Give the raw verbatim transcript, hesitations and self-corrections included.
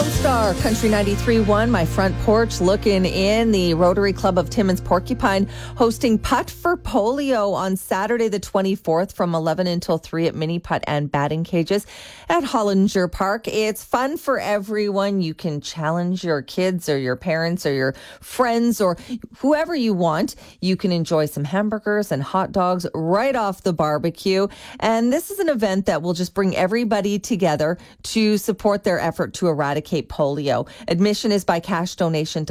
Lone Star, Country ninety-three point one, my front porch looking in. The Rotary Club of Timmins Porcupine hosting Putt for Polio on Saturday the twenty-fourth from eleven until three at mini putt and batting cages at Hollinger Park. It's fun for everyone. You can challenge your kids or your parents or your friends or whoever you want. You can enjoy some hamburgers and hot dogs right off the barbecue. And this is an event that will just bring everybody together to support their effort to eradicate polio. Admission is by cash donation to